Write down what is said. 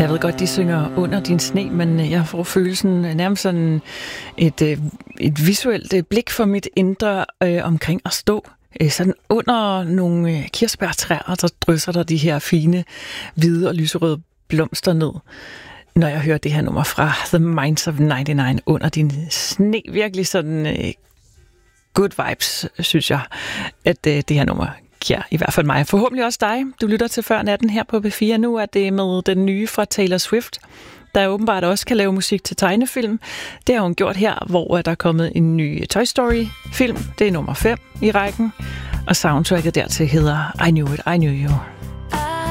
Jeg ved godt, de synger Under din sne, men jeg får følelsen nærmest sådan et visuelt blik for mit indre omkring at stå sådan under nogle kirsebærtræer, og så drysser der de her fine, hvide og lyserøde blomster ned, når jeg hører det her nummer fra The Minds of 99, Under din sne. Virkelig sådan good vibes, synes jeg, at det her nummer giver i hvert fald mig. Forhåbentlig også dig. Du lytter til Før Natten her på P4. Nu er det med den nye fra Taylor Swift, der åbenbart også kan lave musik til tegnefilm. Det har hun gjort her, hvor der er kommet en ny Toy Story-film. Det er nummer 5 i rækken, og soundtracket dertil hedder I Knew It, I Knew You.